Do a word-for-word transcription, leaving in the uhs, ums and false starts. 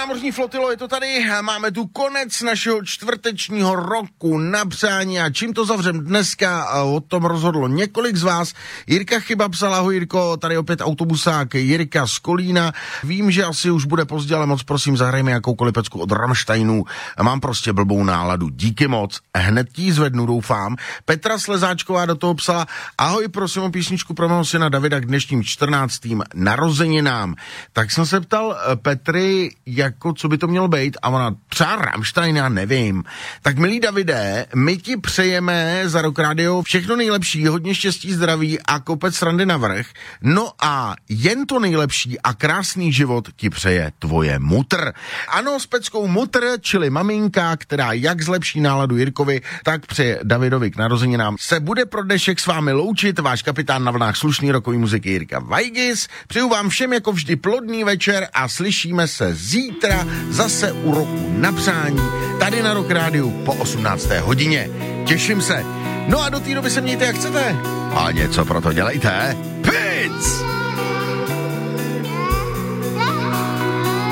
námořní flotilo, je to tady, máme tu konec našeho čtvrtečního roku na přání a čím to zavřem dneska, o tom rozhodlo několik z vás. Jirka Chyba psal, ahoj Jirko, tady opět autobusák Jirka z Kolína. Vím, že asi už bude pozdě, ale moc prosím, zahrajme jakoukoliv pecku od Rammsteinů. Mám prostě blbou náladu, díky moc, hned tí zvednu, doufám. Petra Slezáčková do toho psala, ahoj, prosím o písničku pro mého syna Davida k dnešním čtrnáctým narozeninám. Tak jsem se ptal Petry, jako co by to mělo být, a ona třeba Rammstein, já nevím. Tak milý Davide, my ti přejeme za Rock Radio všechno nejlepší, hodně štěstí, zdraví a kopec srandy na vrch. No a jen to nejlepší a krásný život ti přeje tvoje mutr. Ano, s peckou mutr, čili maminka, která jak zlepší náladu Jirkovi, tak přeje Davidovi k narozeninám. Se bude pro dnešek s vámi loučit váš kapitán na vlnách slušný rokový muziky Jirka Vajgis. Přeju vám všem jako vždy plodný večer a slyšíme se zítra zase u roku na přání tady na Rock Rádiu po osmnácté hodině. Těším se. No a do té doby se mějte jak chcete. A něco pro to dělejte. Pí!